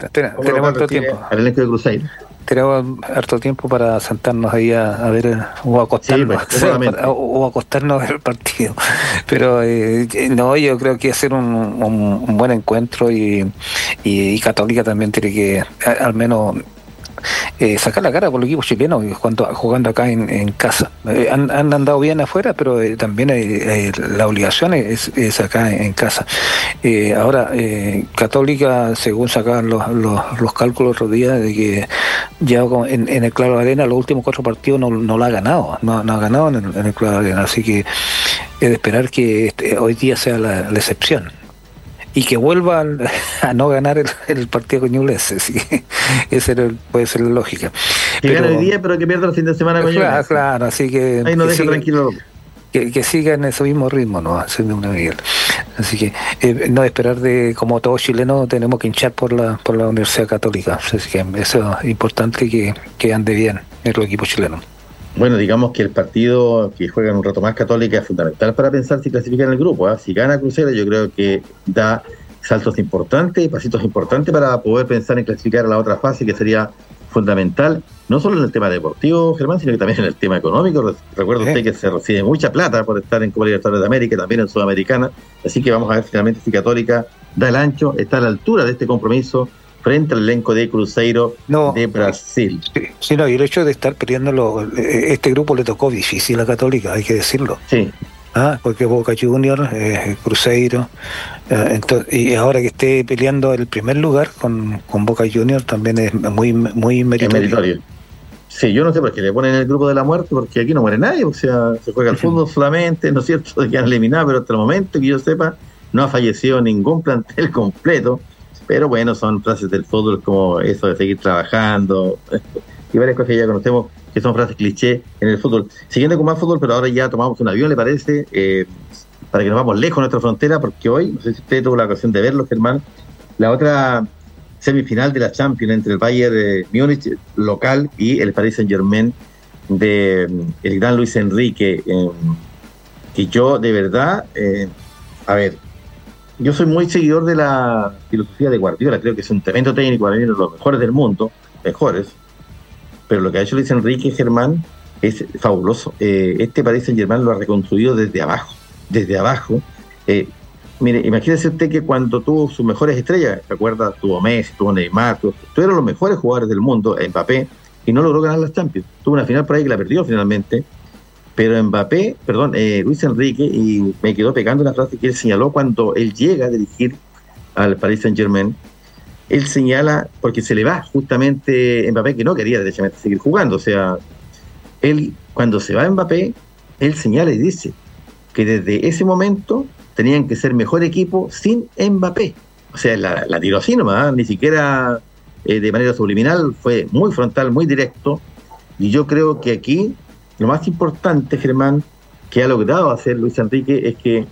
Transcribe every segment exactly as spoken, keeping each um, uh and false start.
ten, tenemos harto tiempo. Al elenco de Cruzeiro. Tenemos harto tiempo para sentarnos ahí a, a ver o acostarnos sí, pues, o, o acostarnos a ver el partido. Pero eh, no, yo creo que hacer un, un, un buen encuentro y, y, y Católica también tiene que a, al menos eh, sacar la cara por el equipo chileno cuando, jugando acá en, en casa. Eh, han, han andado bien afuera, pero eh, también eh, la obligación es, es acá en, en casa. Eh, ahora, eh, Católica, según sacaban los, los, los cálculos otro día, de que ya en, en el Claro Arena los últimos cuatro partidos no, no lo ha ganado, no, no ha ganado en el, en el Claro Arena, así que es de esperar que este, hoy día sea la, la excepción. Y que vuelva a no ganar el, el partido con Ñublense, sí. Esa puede ser la lógica. Que pero, gane hoy día, pero que pierda el fin de semana con Claro, Ñublense. Claro, así que... Ahí nos deja siga, tranquilo. Que, que siga en ese mismo ritmo, ¿no? Miguel. Así que eh, no esperar de, como todo chileno, tenemos que hinchar por la por la Universidad Católica. Así que eso es importante que, que ande bien el equipo chileno. Bueno, digamos que el partido que juega en un rato más Católica es fundamental para pensar si clasifica en el grupo. ¿eh? Si gana Cruzeiro, yo creo que da saltos importantes, pasitos importantes para poder pensar en clasificar a la otra fase, que sería fundamental, no solo en el tema deportivo, Germán, sino que también en el tema económico. Recuerda usted que se recibe mucha plata por estar en Copa Libertadores de América y también en Sudamericana. Así que vamos a ver finalmente si Católica da el ancho, está a la altura de este compromiso frente al elenco de Cruzeiro no, de Brasil. Sí, sí, no, y el hecho de estar peleando, este grupo le tocó difícil a Católica, hay que decirlo. Sí. Ah, porque Boca Juniors, eh, Cruzeiro, eh, entonces, y ahora que esté peleando el primer lugar con, con Boca Juniors también es muy, muy meritorio. Es meritorio. Sí, yo no sé por qué le ponen el grupo de la muerte, porque aquí no muere nadie, o sea, se juega el fútbol solamente, ¿no es cierto?, de que han eliminado, pero hasta el momento que yo sepa, no ha fallecido ningún plantel completo. Pero bueno, son frases del fútbol como eso de seguir trabajando y varias cosas que ya conocemos que son frases cliché en el fútbol. Siguiendo con más fútbol, pero ahora ya tomamos un avión, ¿le parece? Eh, para que nos vamos lejos de nuestra frontera, porque hoy, no sé si usted tuvo la ocasión de verlo, Germán, la otra semifinal de la Champions entre el Bayern eh, Múnich local y el Paris Saint-Germain de eh, el gran Luis Enrique, eh, que yo de verdad, eh, a ver, yo soy muy seguidor de la filosofía de Guardiola, creo que es un tremendo técnico, para mí uno de los mejores del mundo, mejores, pero lo que ha hecho Luis Enrique, Germán, es fabuloso. Eh, este Paris Saint-Germain lo ha reconstruido desde abajo, desde abajo. Eh, mire, imagínese usted que cuando tuvo sus mejores estrellas, ¿se acuerda? Tuvo Messi, tuvo Neymar, tuvo, tuvieron los mejores jugadores del mundo, Mbappé, y no logró ganar las Champions. Tuvo una final por ahí que la perdió finalmente, pero Mbappé, perdón, eh, Luis Enrique, y me quedó pegando una frase que él señaló cuando él llega a dirigir al Paris Saint-Germain. Él señala, porque se le va justamente Mbappé, que no quería derechamente seguir jugando, o sea, él, cuando se va Mbappé, él señala y dice que desde ese momento tenían que ser mejor equipo sin Mbappé. O sea, la, la tiró así nomás, ni siquiera eh, de manera subliminal, fue muy frontal, muy directo, y yo creo que aquí lo más importante, Germán, que ha logrado hacer Luis Enrique es que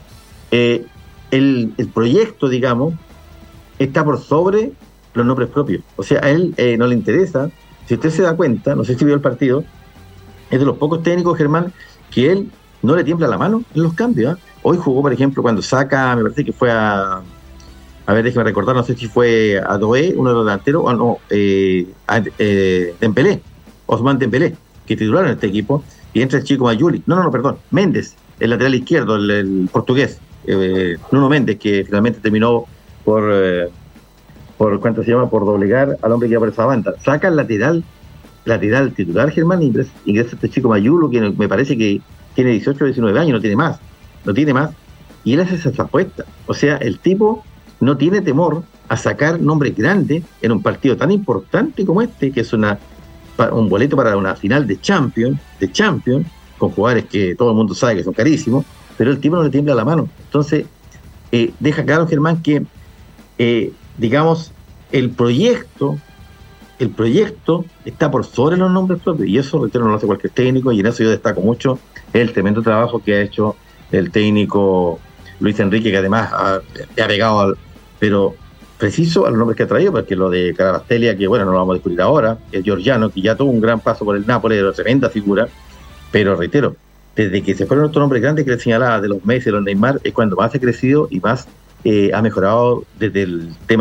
eh, el, el proyecto, digamos, está por sobre los nombres propios. O sea, a él eh, no le interesa. Si usted se da cuenta, no sé si vio el partido, es de los pocos técnicos, Germán, que él no le tiembla la mano en los cambios. ¿eh? Hoy jugó, por ejemplo, cuando saca, me parece que fue a... A ver, déjeme recordar, no sé si fue a Doé, uno de los delanteros, o no, eh, a eh, Dembélé, Ousmane Dembélé, que titularon este equipo, y entra el chico Mayuli, no, no, no, perdón, Méndez, el lateral izquierdo, el, el portugués, eh, Nuno Méndez, que finalmente terminó por, eh, por, ¿cuánto se llama?, por doblegar al hombre que iba por esa banda. Saca el lateral, lateral titular, Germán, ingresa, ingresa este chico Mayulo, que me parece que tiene dieciocho o diecinueve años, no tiene más, no tiene más, y él hace esa apuesta. O sea, el tipo no tiene temor a sacar nombres grandes en un partido tan importante como este, que es una un boleto para una final de Champions, de Champions, con jugadores que todo el mundo sabe que son carísimos, pero el tipo no le tiembla la mano. Entonces, eh, deja claro, Germán, que eh, digamos, el proyecto, el proyecto está por sobre los nombres propios, y eso, reitero, no lo hace cualquier técnico, y en eso yo destaco mucho el tremendo trabajo que ha hecho el técnico Luis Enrique, que además ha, ha pegado al, pero preciso a los nombres que ha traído, porque lo de Carabastelia, que bueno, no lo vamos a descubrir ahora, el georgiano, que ya tuvo un gran paso por el Nápoles, era tremenda figura, pero reitero, desde que se fueron otros nombres grandes que le señalaba, de los Messi, de los Neymar, es cuando más ha crecido y más eh, ha mejorado desde el tema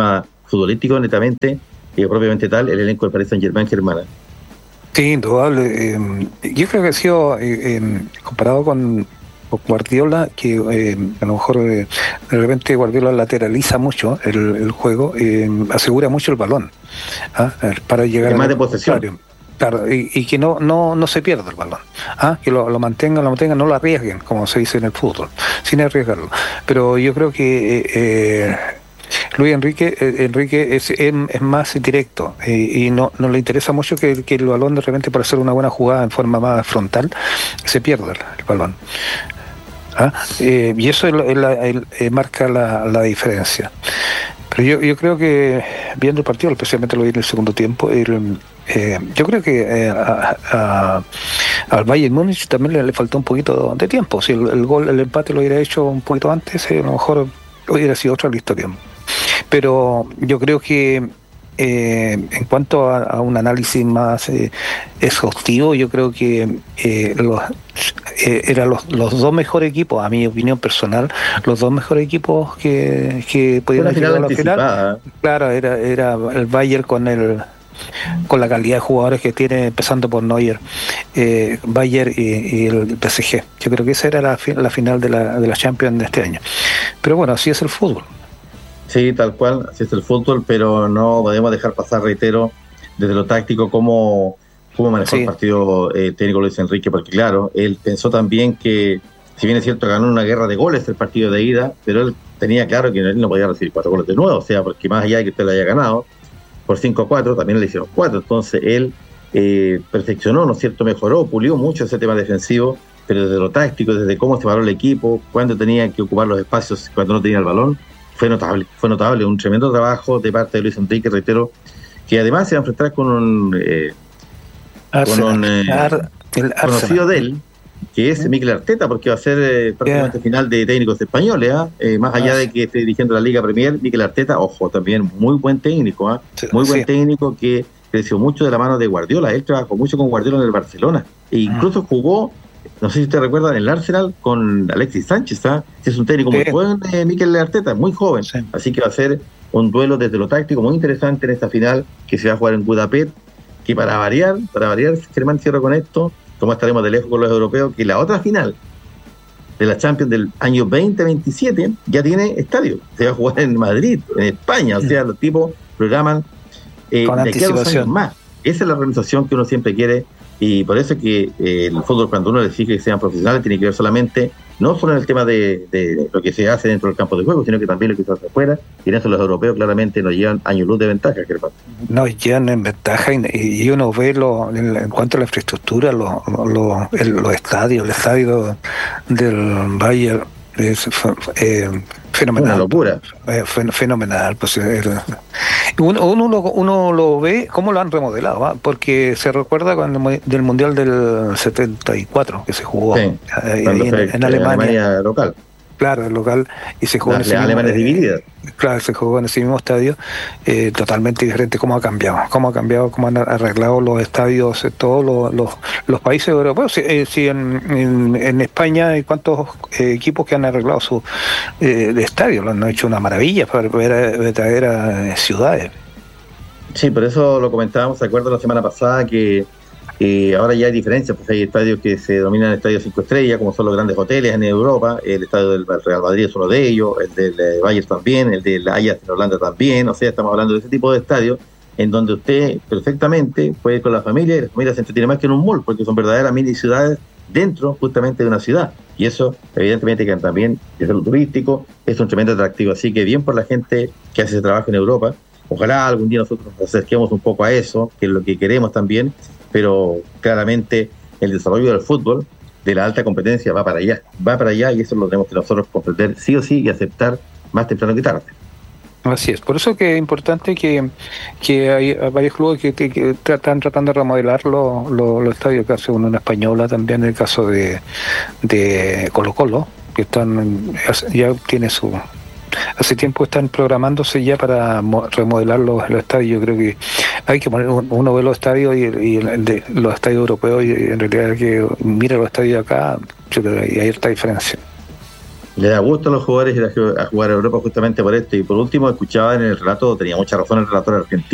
futbolístico netamente y propiamente tal, el elenco del Paris Saint-Germain, Germana. Sí, indudable. Eh, yo creo que ha sido, eh, eh, comparado con Guardiola, que eh, a lo mejor eh, de repente Guardiola lateraliza mucho el, el juego, eh, asegura mucho el balón, ¿ah? Para llegar a más al de posesión. Claro, y, y que no, no, no se pierda el balón, ¿ah? Que lo, lo mantengan, lo mantengan, no lo arriesguen, como se dice en el fútbol, sin arriesgarlo. Pero yo creo que eh, eh, Luis Enrique eh, Enrique es, es, es más directo eh, y no, no le interesa mucho que, que el balón de repente, para hacer una buena jugada en forma más frontal, se pierda el, el balón. ¿Ah? Eh, y eso es la, es la, el, eh, marca la, la diferencia. Pero yo, yo creo que viendo el partido, especialmente lo vi en el segundo tiempo, el, eh, yo creo que eh, a, a, al Bayern Múnich también le, le faltó un poquito de tiempo. Si el, el gol, el empate lo hubiera hecho un poquito antes, eh, a lo mejor hubiera sido otra la historia. Pero yo creo que Eh, en cuanto a, a un análisis más eh, exhaustivo, yo creo que eh, los, eh, eran los, los dos mejores equipos, a mi opinión personal, los dos mejores equipos que, que pudieron llegar a la final. Claro, era, era el Bayern con el con la calidad de jugadores que tiene, empezando por Neuer, eh, Bayern y, y el P S G. Yo creo que esa era la, la final de la, de la Champions de este año. Pero bueno, así es el fútbol. Sí, tal cual, así es el fútbol, pero no podemos dejar pasar, reitero, desde lo táctico, cómo, cómo manejó sí. el partido eh, técnico Luis Enrique, porque claro, él pensó también que, si bien es cierto, ganó una guerra de goles el partido de ida, pero él tenía claro que él no podía recibir cuatro goles de nuevo, o sea, porque más allá de que usted lo haya ganado por cinco a cuatro, también le hicieron cuatro, entonces él eh, perfeccionó, ¿no es cierto?, mejoró, pulió mucho ese tema defensivo, pero desde lo táctico, desde cómo se paró el equipo, cuándo tenía que ocupar los espacios, cuando no tenía el balón, fue notable, fue notable, un tremendo trabajo de parte de Luis Enrique, reitero, que además se va a enfrentar con un, eh, con un eh, Ar, conocido de él, que es Mikel Arteta, porque va a ser eh, prácticamente yeah. final de técnicos españoles, ¿eh? Eh, más allá de que esté dirigiendo la Liga Premier, Mikel Arteta, ojo, también muy buen técnico, ¿eh? sí, muy buen sí. técnico que creció mucho de la mano de Guardiola, él trabajó mucho con Guardiola en el Barcelona, e incluso uh-huh. jugó, no sé si usted recuerda, en el Arsenal con Alexis Sánchez, ¿ah? Es un técnico muy sí. joven, eh, Mikel Arteta, muy joven, sí. así que va a ser un duelo desde lo táctico muy interesante en esta final que se va a jugar en Budapest, que para variar, para variar, Germán, cierro con esto, como estaremos de lejos con los europeos, que la otra final de la Champions del año veinte veintisiete ya tiene estadio, se va a jugar en Madrid, en España, o sea, los tipos programan eh, de aquí a dos años más. Esa es la organización que uno siempre quiere. Y por eso es que eh, el fútbol, cuando uno le exige que sean profesionales, tiene que ver solamente, no solo en el tema de, de lo que se hace dentro del campo de juego, sino que también lo que se hace afuera. Y en eso los europeos claramente nos llevan años luz de ventaja, Germán. Nos llevan en ventaja y, y uno ve lo, en, en cuanto a la infraestructura, los lo, lo estadios, el estadio del Bayern es eh, fenomenal. Una locura. Eh, fenomenal. Pues, eh, uno, uno, lo, uno lo ve cómo lo han remodelado, ¿eh? Porque se recuerda cuando, del Mundial del setenta y cuatro que se jugó sí, eh, en, en, en Alemania. Alemania local. Claro, el local, y se jugó Las en ese alemanes mismo, divididas. Eh, claro, se jugó en ese mismo estadio, eh, totalmente diferente. ¿Cómo ha cambiado? ¿Cómo ha cambiado? ¿Cómo han arreglado los estadios, eh, todos los, los, los países europeos? Si, eh, si en, en, en España hay cuántos eh, equipos que han arreglado su eh, de estadio, lo han hecho una maravilla para verdaderas ciudades. Sí, por eso lo comentábamos, ¿se acuerdan la semana pasada que Eh, ahora ya hay diferencias, pues hay estadios que se denominan estadios cinco estrellas, como son los grandes hoteles en Europa, el estadio del Real Madrid es uno de ellos, el del eh, Bayern también, el del Ajax en Holanda también, o sea, estamos hablando de ese tipo de estadios en donde usted perfectamente puede ir con la familia y la familia se entretiene más que en un mall, porque son verdaderas mini ciudades dentro justamente de una ciudad, y eso evidentemente que también es lo turístico, es un tremendo atractivo, así que bien por la gente que hace ese trabajo en Europa. Ojalá algún día nosotros nos acerquemos un poco a eso, que es lo que queremos también, pero claramente el desarrollo del fútbol, de la alta competencia, va para allá, va para allá y eso lo tenemos que nosotros comprender sí o sí y aceptar más temprano que tarde. Así es, por eso que es importante que, que hay varios clubes que, que, que están tratando de remodelar los lo, lo estadios, que hace uno en Española también, en el caso de, de Colo Colo, que están ya tiene su... Hace tiempo están programándose ya para remodelar los, los estadios. Yo creo que hay que poner uno ve los estadios y, y el de los estadios europeos y en realidad hay que mira los estadios acá, yo creo que hay esta diferencia. Le da gusto a los jugadores ir a jugar a Europa justamente por esto. Y por último, escuchaba en el relato, tenía mucha razón el relator argentino.